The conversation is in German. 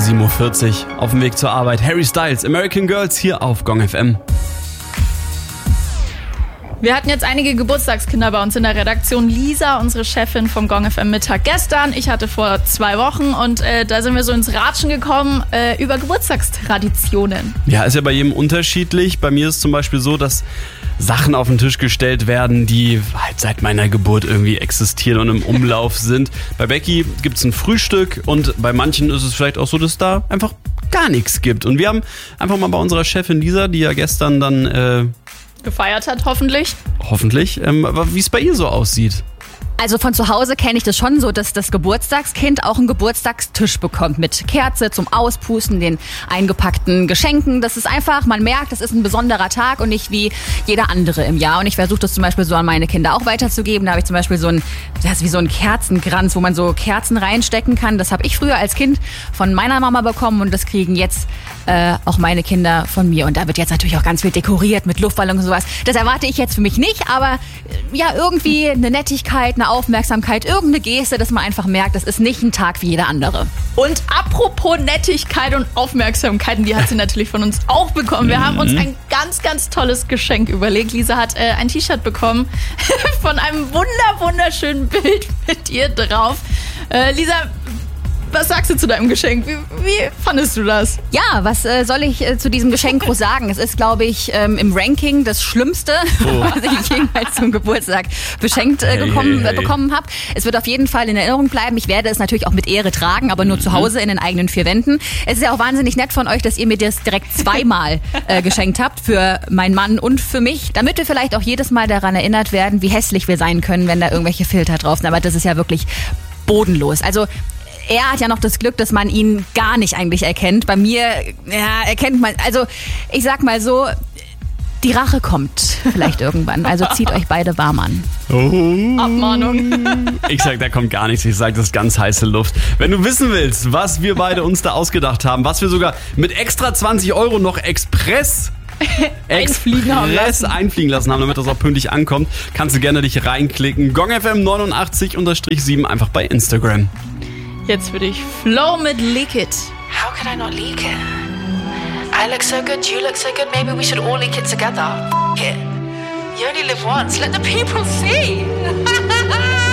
7.40 Uhr auf dem Weg zur Arbeit. Harry Styles, American Girls hier auf Gong FM. Wir hatten jetzt einige Geburtstagskinder bei uns in der Redaktion. Lisa, unsere Chefin vom Gong FM Mittag gestern. Ich hatte vor 2 Wochen und da sind wir so ins Ratschen gekommen über Geburtstagstraditionen. Ja, ist ja bei jedem unterschiedlich. Bei mir ist zum Beispiel so, dass Sachen auf den Tisch gestellt werden, die halt seit meiner Geburt irgendwie existieren und im Umlauf sind. Bei Becky gibt's ein Frühstück und bei manchen ist es vielleicht auch so, dass da einfach gar nichts gibt. Und wir haben einfach mal bei unserer Chefin Lisa, die ja gestern dann gefeiert hat, hoffentlich. Hoffentlich. Aber wie es bei ihr so aussieht. Also von zu Hause kenne ich das schon so, dass das Geburtstagskind auch einen Geburtstagstisch bekommt mit Kerze zum Auspusten, den eingepackten Geschenken. Das ist einfach, man merkt, das ist ein besonderer Tag und nicht wie jeder andere im Jahr. Und ich versuche das zum Beispiel so an meine Kinder auch weiterzugeben. Da habe ich zum Beispiel das ist wie so ein Kerzenkranz, wo man so Kerzen reinstecken kann. Das habe ich früher als Kind von meiner Mama bekommen und das kriegen jetzt auch meine Kinder von mir. Und da wird jetzt natürlich auch ganz viel dekoriert mit Luftballons und sowas. Das erwarte ich jetzt für mich nicht, aber ja, irgendwie eine Nettigkeit, eine Aufmerksamkeit, irgendeine Geste, dass man einfach merkt, das ist nicht ein Tag wie jeder andere. Und apropos Nettigkeit und Aufmerksamkeiten, die hat sie natürlich von uns auch bekommen. Wir haben uns ein ganz, ganz tolles Geschenk überlegt. Lisa hat ein T-Shirt bekommen von einem wunderschönen Bild mit ihr drauf. Lisa, was sagst du zu deinem Geschenk? Wie fandest du das? Ja, was soll ich zu diesem Geschenk groß sagen? Es ist, glaube ich, im Ranking das Schlimmste, was ich jemals zum Geburtstag beschenkt bekommen habe. Es wird auf jeden Fall in Erinnerung bleiben. Ich werde es natürlich auch mit Ehre tragen, aber nur zu Hause in den eigenen 4 Wänden. Es ist ja auch wahnsinnig nett von euch, dass ihr mir das direkt 2-mal geschenkt habt, für meinen Mann und für mich, damit wir vielleicht auch jedes Mal daran erinnert werden, wie hässlich wir sein können, wenn da irgendwelche Filter drauf sind. Aber das ist ja wirklich bodenlos. Also er hat ja noch das Glück, dass man ihn gar nicht eigentlich erkennt. Bei mir erkennt man, also ich sag mal so, die Rache kommt vielleicht irgendwann. Also zieht euch beide warm an. Abmahnung. Ich sag, da kommt gar nichts. Ich sag, das ist ganz heiße Luft. Wenn du wissen willst, was wir beide uns da ausgedacht haben, was wir sogar mit extra 20 € noch einfliegen lassen haben, damit das auch pünktlich ankommt, kannst du gerne dich reinklicken. GongFM 89_7 einfach bei Instagram. Jetzt würde ich Flow mit Leak It. How could I not leak it? I look so good, you look so good, maybe we should all leak it together. F*** it. You only live once, let the people see.